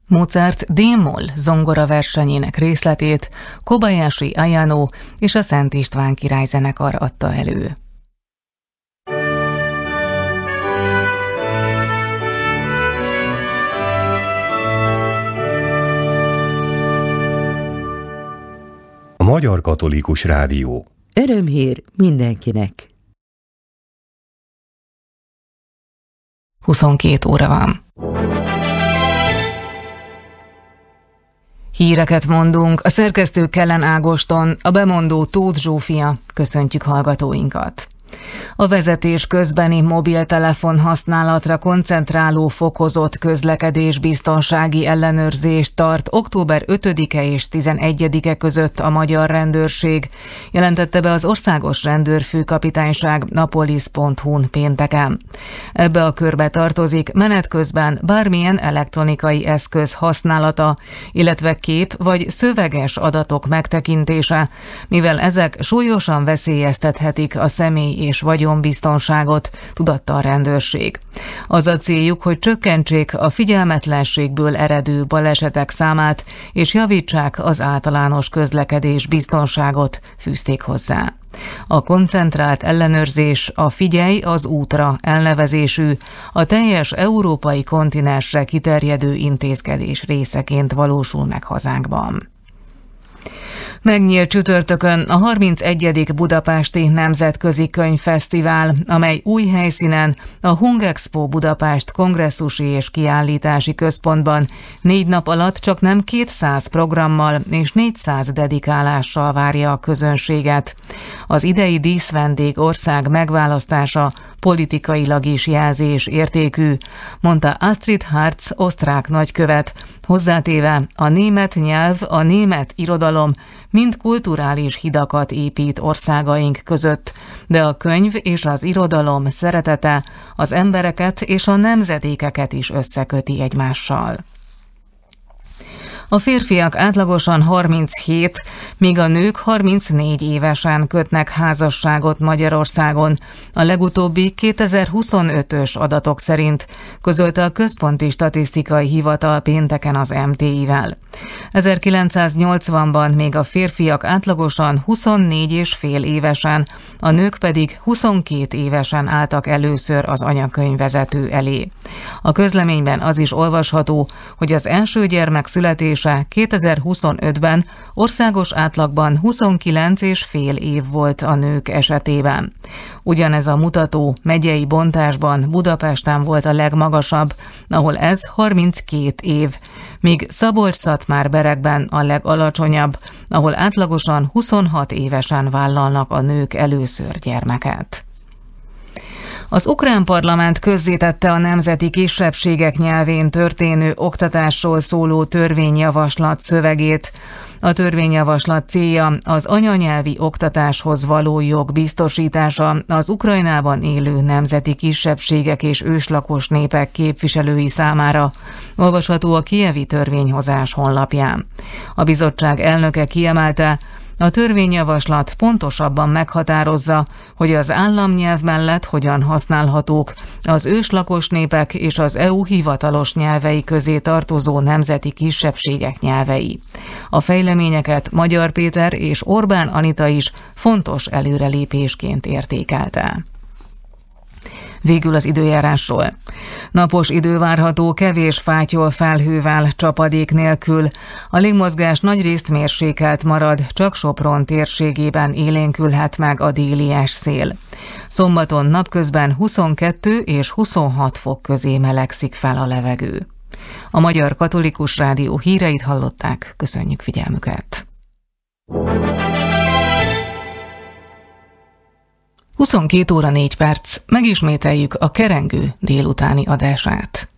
Mozart D-moll zongora versenyének részletét Kobayashi Ayano és a Szent István királyzenekar adta elő. A Magyar Katolikus Rádió. Örömhír mindenkinek. 22 óra van. Híreket mondunk, a szerkesztő Kellen Ágoston, a bemondó Tóth Zsófia. Köszöntjük hallgatóinkat! A vezetés közbeni mobiltelefon használatra koncentráló fokozott közlekedésbiztonsági ellenőrzést tart október 5-e és 11-e között a magyar rendőrség, jelentette be az Országos Rendőrfőkapitányság a polisz.hu-n pénteken. Ebbe a körbe tartozik menet közben bármilyen elektronikai eszköz használata, illetve kép vagy szöveges adatok megtekintése, mivel ezek súlyosan veszélyeztethetik a személy és vagyonbiztonságot, tudatta a rendőrség. Az a céljuk, hogy csökkentsék a figyelmetlenségből eredő balesetek számát, és javítsák az általános közlekedés biztonságot, fűzték hozzá. A koncentrált ellenőrzés a Figyelj az útra elnevezésű, a teljes európai kontinensre kiterjedő intézkedés részeként valósul meg hazánkban. Megnyílt csütörtökön a 31. Budapesti Nemzetközi Könyvfesztivál, amely új helyszínen a Hungexpo Budapest kongresszusi és kiállítási központban 4 nap alatt csaknem 200 programmal és 400 dedikálással várja a közönséget. Az idei díszvendég ország megválasztása politikailag is jelzés értékű, mondta Astrid Hartz osztrák nagykövet, hozzátéve a német nyelv, a német irodalom mind kulturális hidakat épít országaink között, de a könyv és az irodalom szeretete az embereket és a nemzedékeket is összeköti egymással. A férfiak átlagosan 37, míg a nők 34 évesen kötnek házasságot Magyarországon. A legutóbbi 2025-ös adatok szerint, közölte a Központi Statisztikai Hivatal pénteken az MTI-vel. 1980-ban még a férfiak átlagosan 24,5 évesen, a nők pedig 22 évesen álltak először az anyakönyvvezető elé. A közleményben az is olvasható, hogy az első gyermek születése 2025-ben országos átlagban 29,5 év volt a nők esetében. Ugyanez a mutató megyei bontásban Budapesten volt a legmagasabb, ahol ez 32 év, míg Szabolcs-Szatmár-Beregben a legalacsonyabb, ahol átlagosan 26 évesen vállalnak a nők először gyermeket. Az ukrán parlament közzétette a nemzeti kisebbségek nyelvén történő oktatásról szóló törvényjavaslat szövegét. A törvényjavaslat célja az anyanyelvi oktatáshoz való jog biztosítása az Ukrajnában élő nemzeti kisebbségek és őslakos népek képviselői számára, olvasható a kijevi törvényhozás honlapján. A bizottság elnöke kiemelte, a törvényjavaslat pontosabban meghatározza, hogy az államnyelv mellett hogyan használhatók az őslakos népek és az EU hivatalos nyelvei közé tartozó nemzeti kisebbségek nyelvei. A fejleményeket Magyar Péter és Orbán Anita is fontos előrelépésként értékelte. Végül az időjárásról. Napos idő várható, kevés fátyol felhővel, csapadék nélkül. A légmozgás nagyrészt mérsékelt marad, csak Sopron térségében élénkülhet meg a déli esszél. Szombaton napközben 22 és 26 fok közé melegszik fel a levegő. A Magyar Katolikus Rádió híreit hallották, köszönjük figyelmüket! 22 óra 4 perc, megismételjük a kerengő délutáni adását.